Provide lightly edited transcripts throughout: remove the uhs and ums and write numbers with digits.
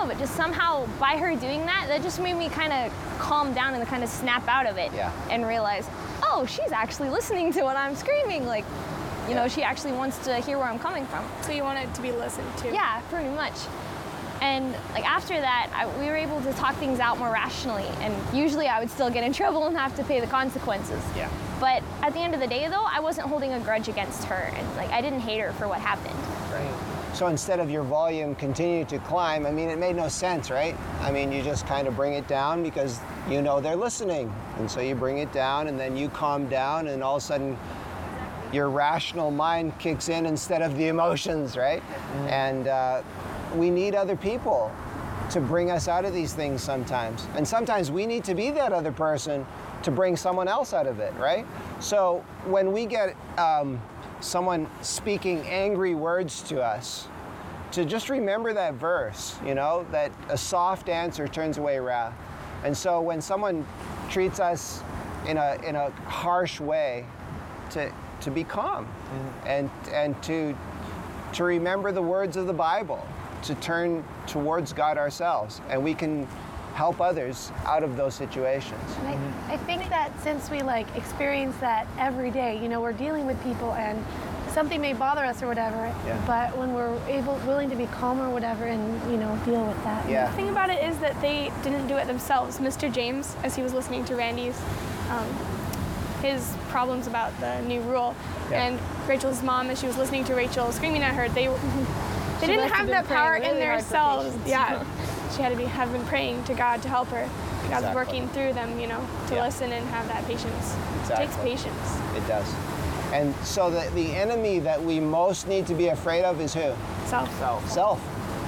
but just somehow by her doing that, that just made me kind of calm down and kind of snap out of it and realize, oh, she's actually listening to what I'm screaming. Like, you know, she actually wants to hear where I'm coming from. So you want it to be listened to? Yeah, pretty much. And like after that, we were able to talk things out more rationally. And usually I would still get in trouble and have to pay the consequences. Yeah. But at the end of the day, though, I wasn't holding a grudge against her. And like I didn't hate her for what happened. Right. So instead of your volume continuing to climb, I mean, it made no sense, right? I mean, you just kind of bring it down because you know they're listening. And so you bring it down and then you calm down and all of a sudden your rational mind kicks in instead of the emotions, right? And we need other people to bring us out of these things sometimes. And sometimes we need to be that other person to bring someone else out of it, right? So when we get someone speaking angry words to us, to just remember that verse, you know, that a soft answer turns away wrath. And so when someone treats us in a harsh way, to be calm and to remember the words of the Bible, to turn towards God ourselves, and we can help others out of those situations. And I think that since we like experience that every day, you know, we're dealing with people and something may bother us or whatever, but when we're willing to be calm or whatever and, you know, deal with that. The thing about it is that they didn't do it themselves. Mr. James, as he was listening to Randy's, his problems about the new rule, and Rachel's mom, as she was listening to Rachel screaming at her, they didn't have that power in themselves. Yeah, she had to have been praying to God to help her. God's working through them, you know, to listen and have that patience. It takes patience. It does. And so the enemy that we most need to be afraid of is who? Self. Self.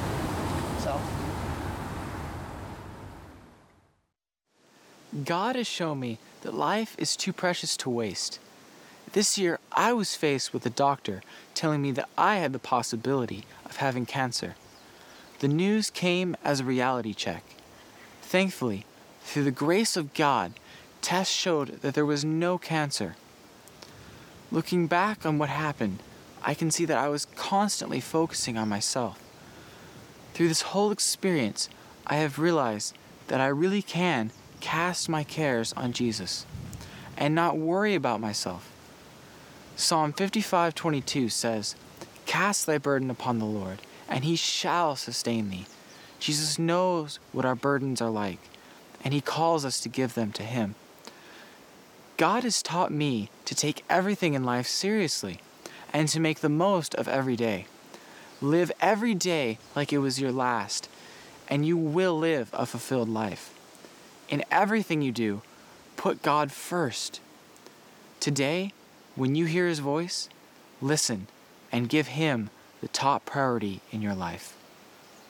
God has shown me that life is too precious to waste. This year, I was faced with a doctor telling me that I had the possibility of having cancer. The news came as a reality check. Thankfully, through the grace of God, tests showed that there was no cancer. Looking back on what happened, I can see that I was constantly focusing on myself. Through this whole experience, I have realized that I really can cast my cares on Jesus and not worry about myself. Psalm 55:22 says, "Cast thy burden upon the Lord, and he shall sustain thee." Jesus knows what our burdens are like, and he calls us to give them to him. God has taught me to take everything in life seriously and to make the most of every day. Live every day like it was your last, and you will live a fulfilled life. In everything you do, put God first. Today, when you hear his voice, listen and give him the top priority in your life.